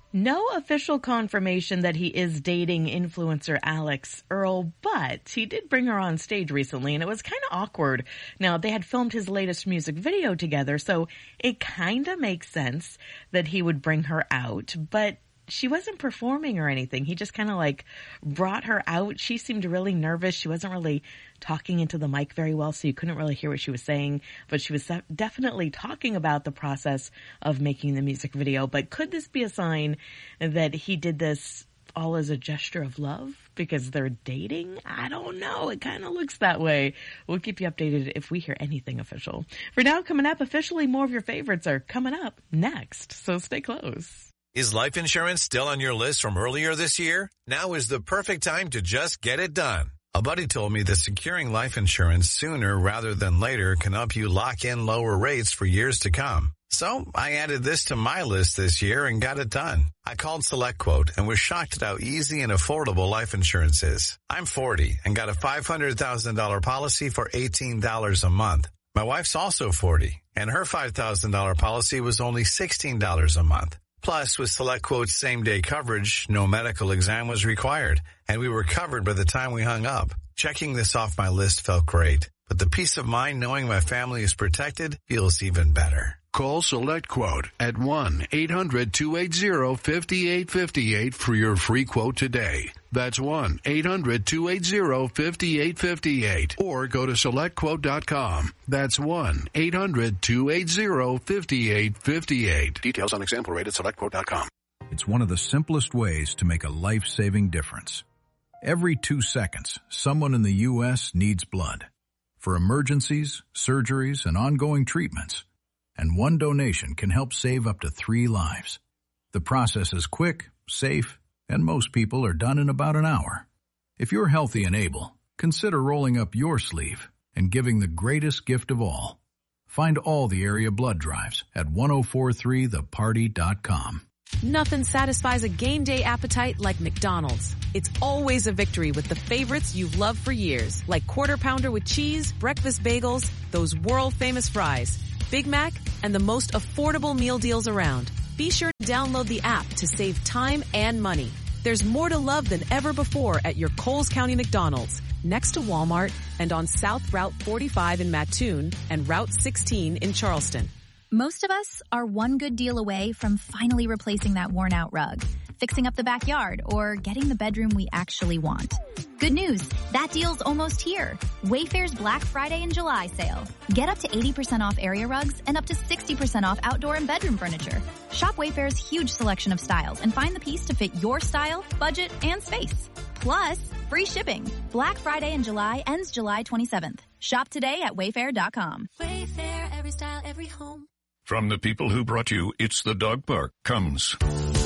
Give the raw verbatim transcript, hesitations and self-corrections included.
No official confirmation that he is dating influencer Alex Earle, but he did bring her on stage recently, and it was kind of awkward. Now, they had filmed his latest music video together, so it kind of makes sense that he would bring her out, but she wasn't performing or anything. He just kind of like brought her out. She seemed really nervous. She wasn't really talking into the mic very well, so you couldn't really hear what she was saying. But she was definitely talking about the process of making the music video. But could this be a sign that he did this all as a gesture of love because they're dating? I don't know. It kind of looks that way. We'll keep you updated if we hear anything official. For now, coming up, officially more of your favorites are coming up next, so stay close. Is life insurance still on your list from earlier this year? Now is the perfect time to just get it done. A buddy told me that securing life insurance sooner rather than later can help you lock in lower rates for years to come. So I added this to my list this year and got it done. I called SelectQuote and was shocked at how easy and affordable life insurance is. I'm forty and got a five hundred thousand dollars policy for eighteen dollars a month. My wife's also forty, and her five thousand dollars policy was only sixteen dollars a month. Plus, with SelectQuote's same-day coverage, no medical exam was required, and we were covered by the time we hung up. Checking this off my list felt great, but the peace of mind knowing my family is protected feels even better. Call SelectQuote at one eight hundred two eight zero five eight five eight for your free quote today. That's one eight hundred two eight zero five eight five eight. Or go to select quote dot com. That's one eight hundred two eight zero five eight five eight. Details on example rate at select quote dot com. It's one of the simplest ways to make a life-saving difference. Every two seconds, someone in the U S needs blood. For emergencies, surgeries, and ongoing treatments. And one donation can help save up to three lives. The process is quick, safe, and most people are done in about an hour. If you're healthy and able, consider rolling up your sleeve and giving the greatest gift of all. Find all the area blood drives at ten forty-three the party dot com. Nothing satisfies a game day appetite like McDonald's. It's always a victory with the favorites you've loved for years, like Quarter Pounder with cheese, breakfast bagels, those world-famous fries, Big Mac, and the most affordable meal deals around. Be sure to download the app to save time and money. There's more to love than ever before at your Coles County McDonald's, next to Walmart, and on South Route forty-five in Mattoon and Route sixteen in Charleston. Most of us are one good deal away from finally replacing that worn-out rug, fixing up the backyard, or getting the bedroom we actually want. Good news, that deal's almost here. Wayfair's Black Friday and July sale. Get up to eighty percent off area rugs and up to sixty percent off outdoor and bedroom furniture. Shop Wayfair's huge selection of styles and find the piece to fit your style, budget, and space. Plus, free shipping. Black Friday in July ends July twenty-seventh. Shop today at wayfair dot com. Wayfair, every style, every home. From the people who brought you It's the Dog Park comes